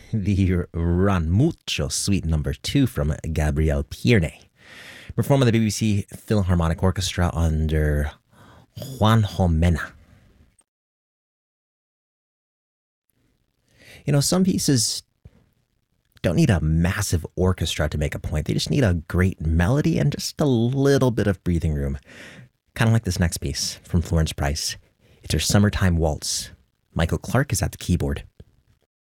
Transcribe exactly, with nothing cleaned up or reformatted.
the Ran Mucho Suite number two from Gabriel Pierne, performed by the B B C Philharmonic Orchestra under Juanjo Mena. You know, some pieces don't need a massive orchestra to make a point. They just need a great melody and just a little bit of breathing room. Kind of like this next piece from Florence Price. It's her Summertime Waltz. Michael Clark is at the keyboard.